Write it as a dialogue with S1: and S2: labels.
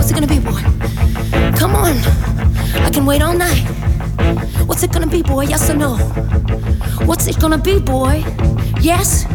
S1: What's it gonna be, boy? Come on, I can wait all night. What's it gonna be, boy? Yes or no? What's it gonna be, boy? Yes